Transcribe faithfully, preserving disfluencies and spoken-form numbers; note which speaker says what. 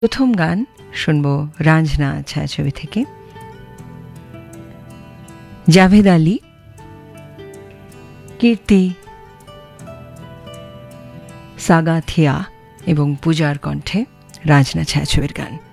Speaker 1: প্রথম গান শুনবো রাঞ্জনা ছায়াছবি থেকে, জাভেদ আলী, কীর্তি সাগাথিয়া এবং পূজার কণ্ঠে রাঞ্জনা ছায়াছবির গান।